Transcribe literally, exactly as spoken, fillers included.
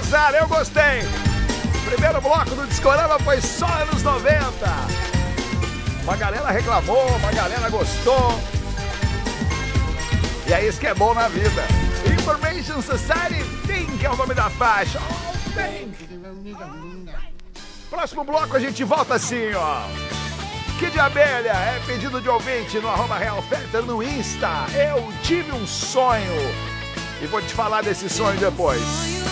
zero, eu gostei. Primeiro bloco do Discorama foi só anos noventa. Uma galera reclamou, uma galera gostou. E é isso que é bom na vida. Information Society Think é o nome da faixa. Oh, think. Próximo bloco a gente volta assim, ó. Kid Abelha é pedido de ouvinte no arroba Real Fetter no Insta. Eu tive um sonho e vou te falar desse sonho depois.